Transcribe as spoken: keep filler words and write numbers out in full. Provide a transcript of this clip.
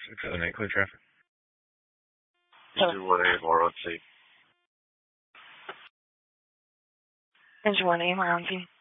six seven eight, clear traffic. Engine one A, Moron C. Engine one A, Moron C.